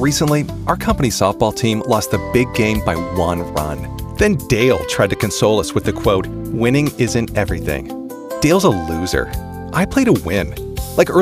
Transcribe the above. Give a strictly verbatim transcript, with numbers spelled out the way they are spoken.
Recently, our company softball team lost the big game by one run. Then Dale tried to console us with the quote, "Winning isn't everything." Dale's a loser. I play to win. Like